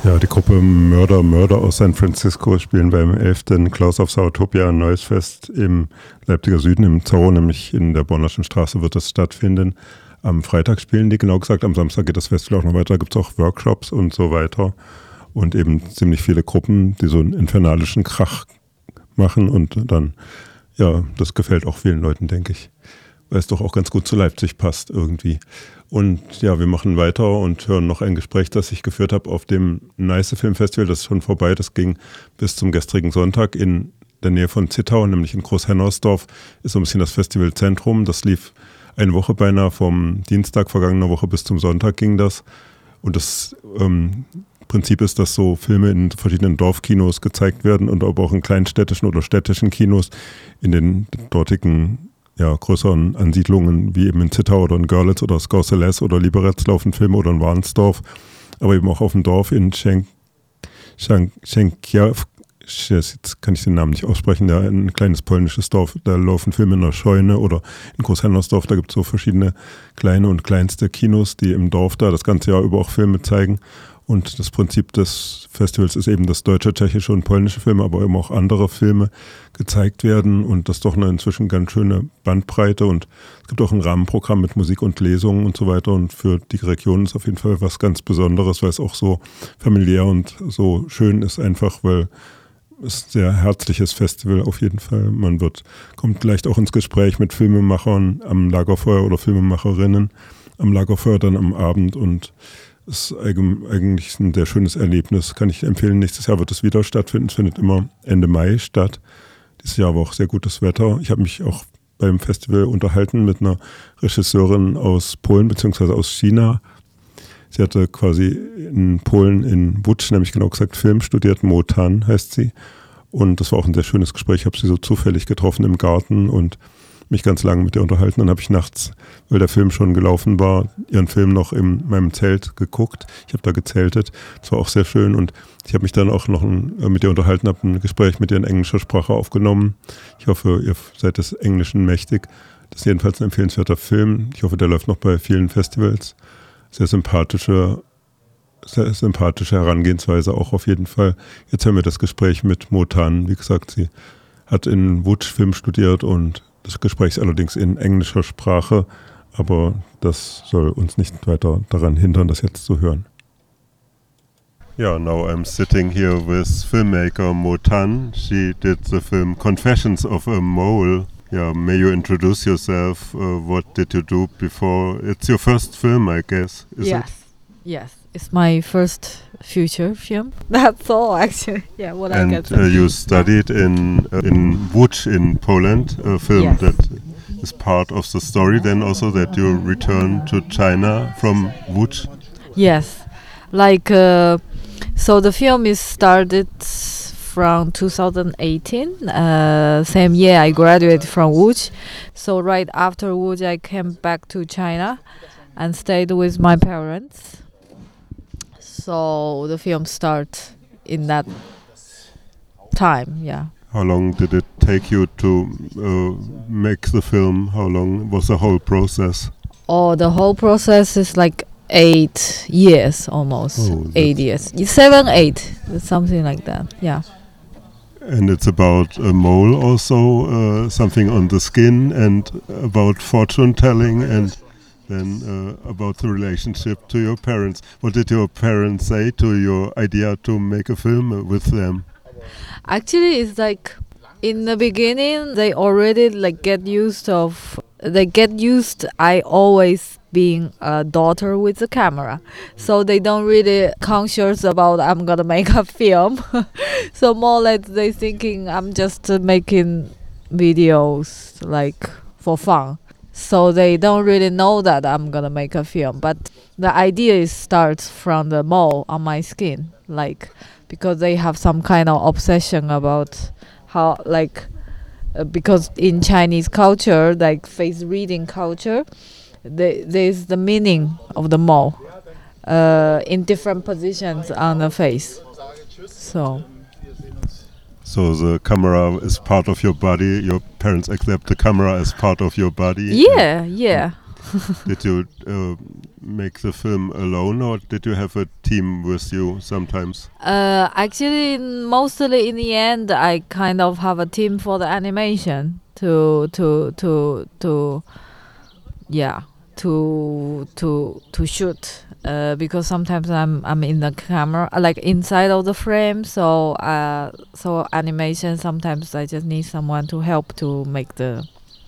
Ja, die Gruppe Mörder aus San Francisco spielen beim 11. Klaus auf Sauertopia ein neues Fest im Leipziger Süden, im Zoo, nämlich in der Bonnerschen Straße wird das stattfinden. Am Freitag spielen die, genau gesagt, am Samstag geht das Festival auch noch weiter, da gibt es auch Workshops und so weiter. Und eben ziemlich viele Gruppen, die so einen infernalischen Krach machen und dann, ja, das gefällt auch vielen Leuten, denke ich. Weil es doch auch ganz gut zu Leipzig passt irgendwie. Und ja, wir machen weiter und hören noch ein Gespräch, das ich geführt habe auf dem Neiße Filmfestival. Das ist schon vorbei. Das ging bis zum gestrigen Sonntag in der Nähe von Zittau, nämlich in Großhennersdorf, ist so ein bisschen das Festivalzentrum. Das lief eine Woche beinahe vom Dienstag vergangener Woche bis zum Sonntag ging das. Und das Prinzip ist, dass so Filme in verschiedenen Dorfkinos gezeigt werden und aber auch in kleinstädtischen oder städtischen Kinos in den dortigen größeren Ansiedlungen, wie eben in Zittau oder in Görlitz oder Scousseles oder Liberec laufen Filme oder in Warnsdorf, aber eben auch auf dem Dorf in Schenkiew, jetzt kann ich den Namen nicht aussprechen, ja, ein kleines polnisches Dorf, da laufen Filme in der Scheune oder in Großhennersdorf, da gibt es so verschiedene kleine und kleinste Kinos, die im Dorf da das ganze Jahr über auch Filme zeigen. Und das Prinzip des Festivals ist eben, dass deutsche, tschechische und polnische Filme, aber eben auch andere Filme gezeigt werden und das ist doch eine inzwischen ganz schöne Bandbreite und es gibt auch ein Rahmenprogramm mit Musik und Lesungen und so weiter und für die Region ist auf jeden Fall was ganz Besonderes, weil es auch so familiär und so schön ist einfach, weil es ein sehr herzliches Festival auf jeden Fall. Man kommt vielleicht auch ins Gespräch mit Filmemachern am Lagerfeuer oder Filmemacherinnen am Lagerfeuer dann am Abend und es ist eigentlich ein sehr schönes Erlebnis, kann ich empfehlen. Nächstes Jahr wird es wieder stattfinden. Es findet immer Ende Mai statt. Dieses Jahr war auch sehr gutes Wetter. Ich habe mich auch beim Festival unterhalten mit einer Regisseurin aus Polen bzw. aus China. Sie hatte quasi in Polen in Łódź, nämlich genau gesagt Film studiert, Mo Tan heißt sie. Und das war auch ein sehr schönes Gespräch. Ich habe sie so zufällig getroffen im Garten und mich ganz lange mit ihr unterhalten. Dann habe ich nachts, weil der Film schon gelaufen war, ihren Film noch in meinem Zelt geguckt. Ich habe da gezeltet. Das war auch sehr schön und ich habe mich dann auch noch mit ihr unterhalten, habe ein Gespräch mit ihr in englischer Sprache aufgenommen. Ich hoffe, ihr seid des Englischen mächtig. Das ist jedenfalls ein empfehlenswerter Film. Ich hoffe, der läuft noch bei vielen Festivals. Sehr sympathische Herangehensweise auch auf jeden Fall. Jetzt hören wir das Gespräch mit Mo Tan. Wie gesagt, sie hat in Łódź Film studiert und das Gespräch ist allerdings in englischer Sprache, aber das soll uns nicht weiter daran hindern, das jetzt zu hören. Yeah, now I'm sitting here with filmmaker Mo Tan. She did the film Confessions of a Mole. Yeah, may you introduce yourself? What did you do before? It's your first film, I guess, is it? Yes. It's my first feature film. That's all, actually. Yeah, what I can say. And you studied in Łódź in Poland, a film that is part of the story. Then also that you return to China from Łódź. Yes, so the film is started from 2018. Same year I graduated from Łódź. So right after Łódź, I came back to China and stayed with my parents. So the film starts in that time, yeah. How long did it take you to make the film? How long was the whole process? Oh, the whole process is like 8 years almost. 8 years. 7, 8, something like that, yeah. And it's about a mole also, something on the skin and about fortune telling and then about the relationship to your parents. What did your parents say to your idea to make a film with them? Actually, it's like in the beginning, they already get used I always being a daughter with the camera. So they don't really conscious about I'm gonna make a film. So more like they thinking I'm just making videos for fun. So they don't really know that I'm gonna make a film, but the idea starts from the mole on my skin, because they have some kind of obsession about how, because in Chinese culture, face reading culture, there's the meaning of the mole in different positions on the face. So the camera is part of your body. Your parents accept the camera as part of your body. Yeah. Did you make the film alone, or did you have a team with you sometimes? Actually, mostly in the end, I kind of have a team for the animation yeah to shoot. Because sometimes I'm in the camera, like inside of the frame. So so animation, sometimes I just need someone to help to make the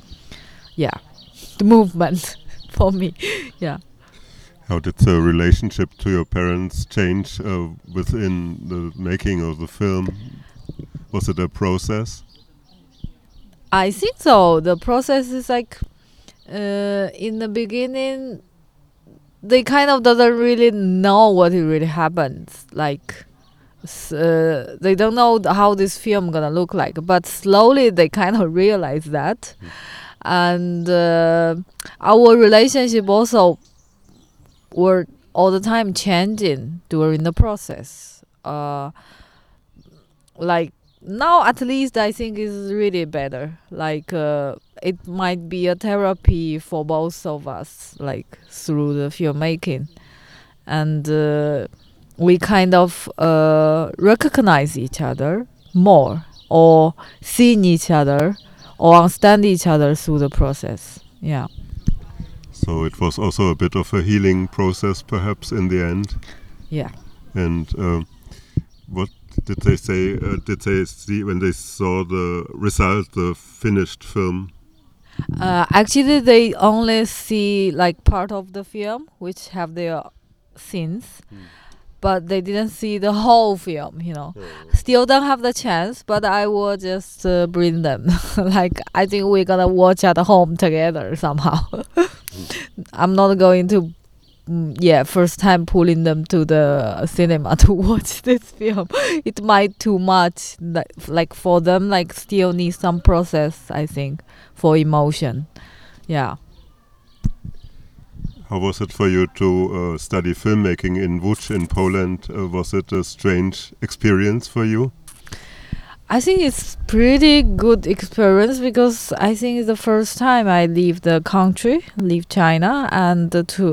movement for me. Yeah. How did the relationship to your parents change within the making of the film? Was it a process? I think so. The process is like in the beginning, they kind of doesn't really know what it really happens. Like they don't know how this film gonna look like, but slowly they kind of realize that, and our relationship also were all the time changing during the process. Like now, at least I think is really better. Like it might be a therapy for both of us, like through the filmmaking, and we kind of recognize each other more, or seeing each other, or understand each other through the process. Yeah. So it was also a bit of a healing process, perhaps, in the end. Yeah. And what did they say? Did they see when they saw the result, the finished film? Actually, they only see like part of the film, which have their scenes, but they didn't see the whole film. Still don't have the chance, but I will just bring them. Like I think we're gonna watch at home together somehow. I'm not going to. First time pulling them to the cinema to watch this film. It might too much. Like for them, like still need some process, I think, for emotion. Yeah. How was it for you to study filmmaking in Łódź in Poland? Was it a strange experience for you? I think it's pretty good experience because I think it's the first time I leave the country, leave China, and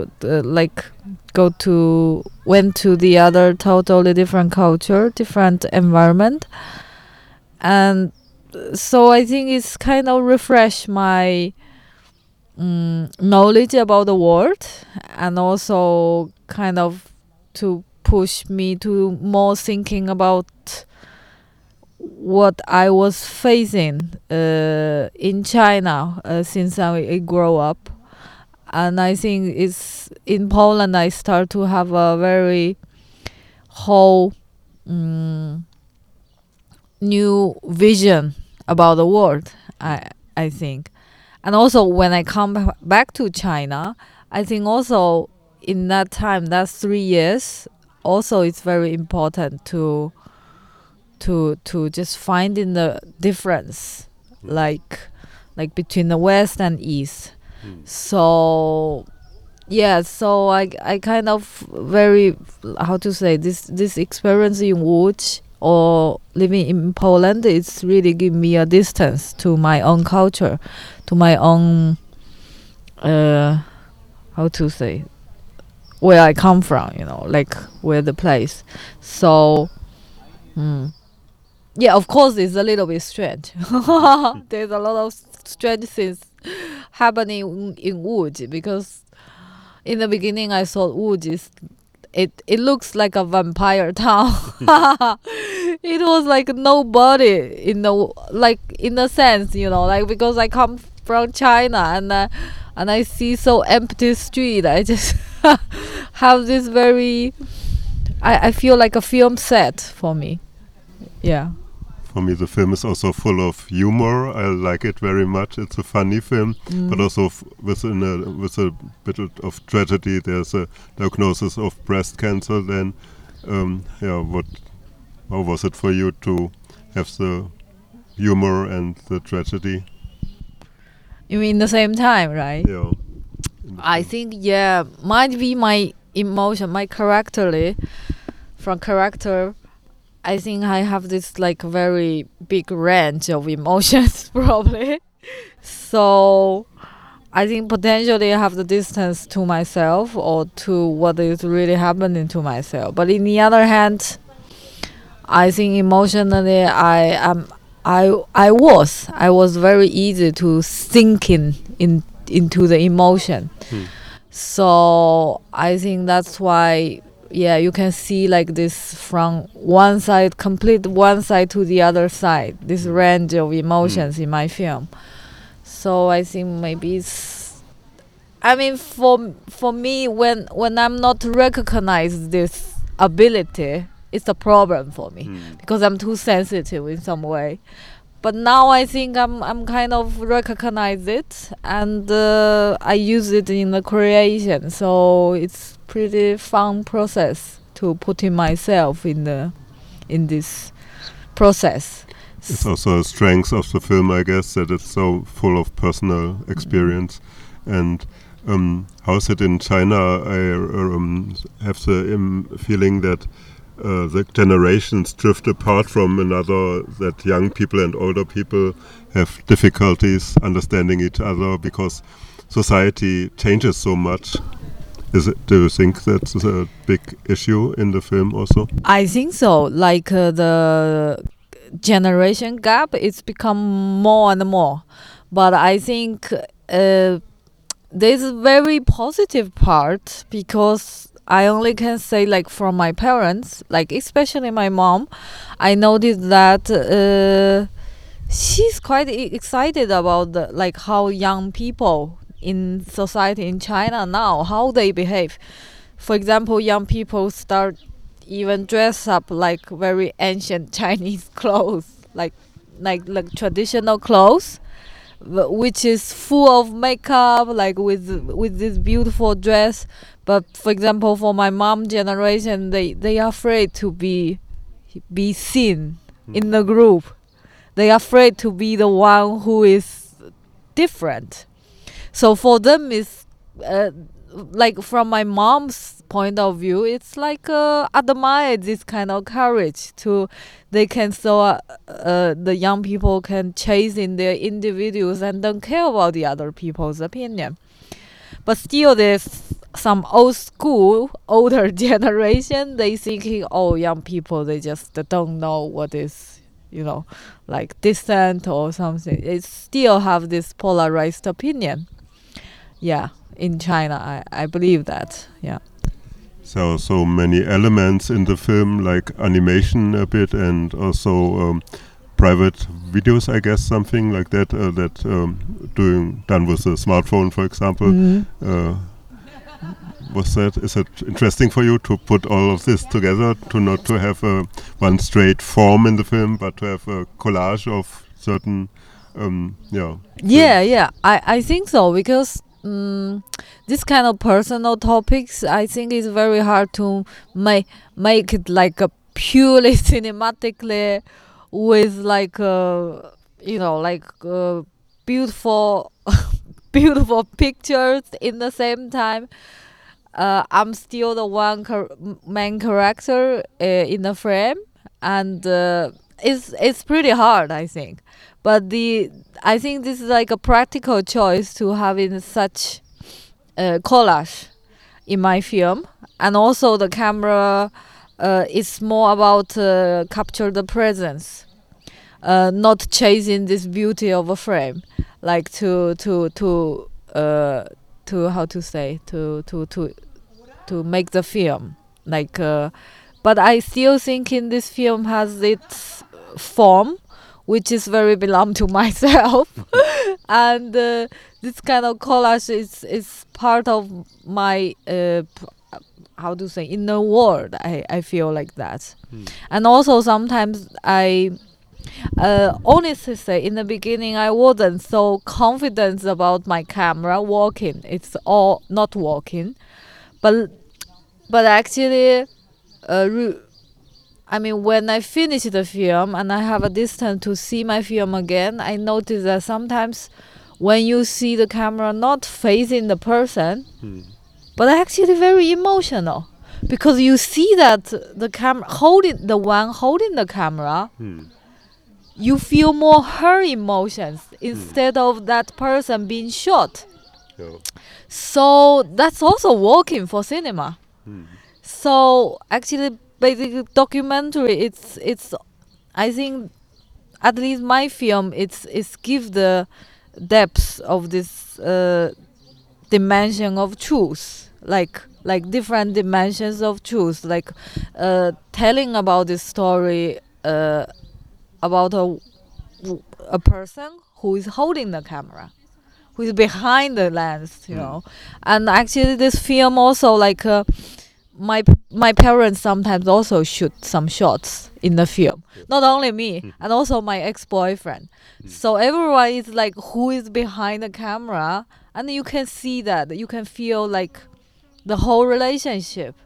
went to the other totally different culture, different environment, and so I think it's kind of refresh my knowledge about the world, and also kind of to push me to more thinking about what I was facing in China since I grew up. And I think it's in Poland I start to have a very whole new vision about the world, I think. And also when I come back to China, I think also in that time, that's 3 years, also it's very important to just finding the difference, like between the West and East. So so I kind of very, how to say, this experience in Łódź or living in Poland, it's really give me a distance to my own culture, to my own how to say, where I come from, like where the place. So of course it's a little bit strange. There's a lot of strange things happening in Łódź, because in the beginning I thought Łódź is it looks like a vampire town. It was like nobody in a sense, like because I come from China and I see so empty street. I just have this very I feel like a film set for me. Yeah. For me, the film is also full of humor. I like it very much. It's a funny film, but also with a bit of tragedy. There's a diagnosis of breast cancer. Then, how was it for you to have the humor and the tragedy? You mean the same time, right? Yeah. I think might be my emotion, my character. I think I have this like very big range of emotions probably. So I think potentially I have the distance to myself or to what is really happening to myself. But in the other hand, I think emotionally I was very easy to sink into the emotion. So I think that's why, yeah, you can see like this from one side, complete one side to the other side, this range of emotions in my film. So I think maybe it's, I mean, for me, when I'm not recognize this ability, it's a problem for me because I'm too sensitive in some way. But now I think I'm kind of recognize it, and I use it in the creation. So it's pretty fun process to putting myself in this process. It's also a strength of the film, I guess, that it's so full of personal experience. And how is it in China? I have the feeling that the generations drift apart from another, that young people and older people have difficulties understanding each other because society changes so much. Do you think that's a big issue in the film also? I think so. Like the generation gap, it's become more and more. But I think there's a very positive part because I only can say, like, from my parents, like especially my mom, I noticed that she's quite excited about like how young people in society in China now, how they behave. For example, young people start even dress up like very ancient Chinese clothes, like traditional clothes, which is full of makeup, like with this beautiful dress. But for example, for my mom generation, they are afraid to be seen in the group. They are afraid to be the one who is different. So for them, it's like from my mom's point of view, it's like admire this kind of courage to they can so the young people can chase in their individuals and don't care about the other people's opinion. But still, there's some older generation, they thinking, oh, young people, they just don't know what is, like distant or something. It still have this polarized opinion. Yeah, in China, I believe that. Yeah. So many elements in the film, like animation a bit, and also private videos, I guess, something like that. Done with a smartphone, for example. Is it interesting for you to put all of this together, to not to have one straight form in the film, but to have a collage of certain, Yeah. I think so, because this kind of personal topics, I think it's very hard to make it like a purely cinematically with like beautiful beautiful pictures in the same time. I'm still the one main character in the frame, and it's pretty hard, I think. But I think this is like a practical choice to have in such collage in my film, and also the camera is more about capture the presence, not chasing this beauty of a frame, like to how to say to make the film like. But I still think in this film has its form, which is very belong to myself, and this kind of collage is part of my how to say inner world. I feel like that, and also sometimes I. Honestly say, in the beginning I wasn't so confident about my camera working. It's all not working, but actually, I mean, when I finish the film and I have a distance to see my film again, I notice that sometimes when you see the camera not facing the person, but actually very emotional, because you see that the camera holding the camera. You feel more her emotions instead of that person being shot. Yeah. So that's also working for cinema. So actually, basically, documentary. It's. I think, at least my film, it's give the depth of this dimension of truth, like different dimensions of truth, like telling about this story about a person who is holding the camera, who is behind the lens, you know. And actually, this film also like my parents sometimes also shoot some shots in the film. Not only me, and also my ex-boyfriend. So everyone is like who is behind the camera, and you can see that, you can feel like the whole relationship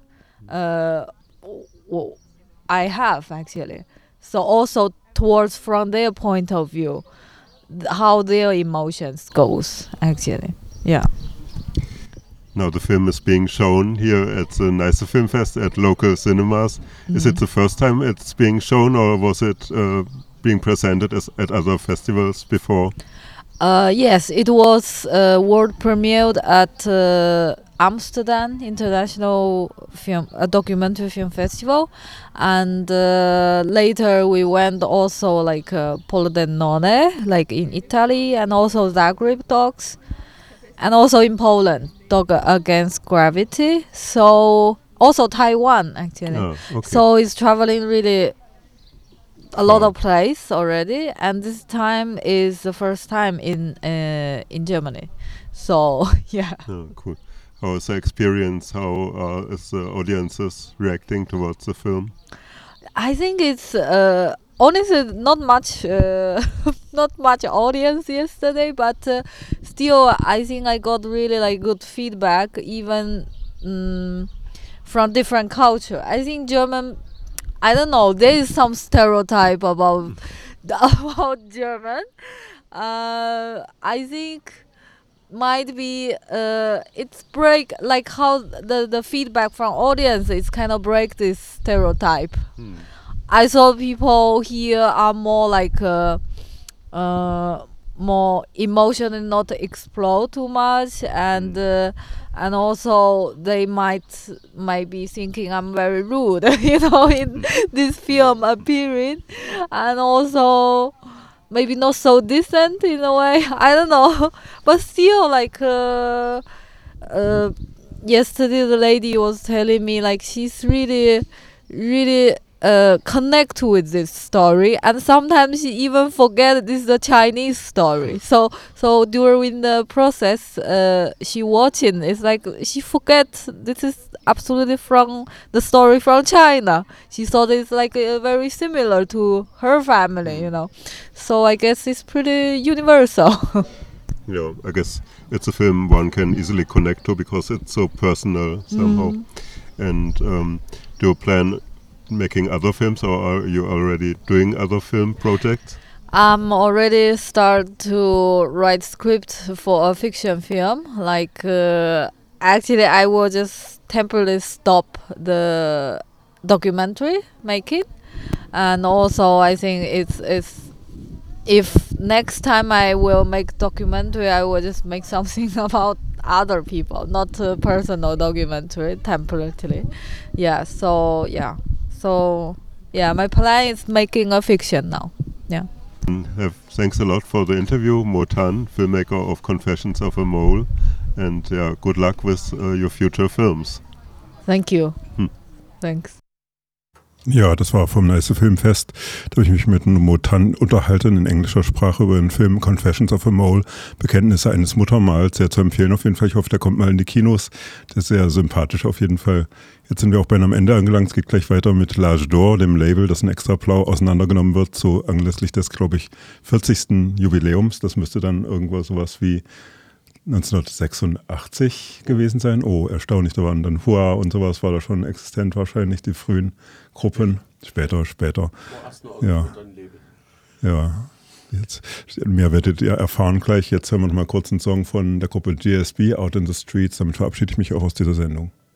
I have actually. So also towards from their point of view, how their emotions goes actually. Yeah. Now the film is being shown here at the Nice Film Fest at local cinemas. Is it the first time it's being shown, or was it being presented at other festivals before? Yes, it was world premiered at Amsterdam International Documentary Film Festival, and later we went also like Pordenone, like in Italy, and also Zagreb Docs, and also in Poland, Dog Against Gravity. So also Taiwan actually. Oh, okay. So it's traveling really a lot of place already, and this time is the first time in Germany. So yeah. Oh, cool. How is the experience? How is the audiences reacting towards the film? I think it's honestly not much not much audience yesterday, but still I think I got really like good feedback, even from different culture. I think German, I don't know, there is some stereotype about about German. I think might be it's break like how the feedback from audience is kind of break this stereotype. I saw people here are more like more emotionally not explode too much, and also they might be thinking I'm very rude, you know, in this film appearing, and also maybe not so decent in a way. I don't know, but still like yesterday the lady was telling me like she's really connect with this story, and sometimes she even forget this is a Chinese story. So during the process she watching, it's like she forget this is absolutely from the story from China. She thought it's like very similar to her family, you know. So I guess it's pretty universal. Yeah, I guess it's a film one can easily connect to because it's so personal somehow. And do you plan making other films, or are you already doing other film projects? I'm already start to write script for a fiction film. Like actually, I will just temporarily stop the documentary making, and also I think it's if next time I will make documentary, I will just make something about other people, not a personal documentary temporarily. Yeah. So my plan is making a fiction now. Yeah. Thanks a lot for the interview, Mo Tan, filmmaker of Confessions of a Mole, and good luck with your future films. Thank you. Thanks. Ja, das war vom Nice Filmfest. Da habe ich mich mit Mo Tan unterhalten in englischer Sprache über den Film Confessions of a Mole, Bekenntnisse eines Muttermals. Sehr zu empfehlen auf jeden Fall. Ich hoffe, der kommt mal in die Kinos. Der ist sehr sympathisch auf jeden Fall. Jetzt sind wir auch bei einem Ende angelangt. Es geht gleich weiter mit L'Âge d'Or, dem Label, das in Extraplau auseinandergenommen wird, so anlässlich des, glaube ich, 40. Jubiläums. Das müsste dann irgendwo sowas wie 1986 gewesen sein. Oh, erstaunlich, da waren dann Hua und sowas, war da schon existent wahrscheinlich, die frühen Gruppen. Später. Ja. Jetzt, mehr werdet ihr erfahren gleich. Jetzt hören wir noch mal kurz einen Song von der Gruppe GSB, Out in the Streets. Damit verabschiede ich mich auch aus dieser Sendung.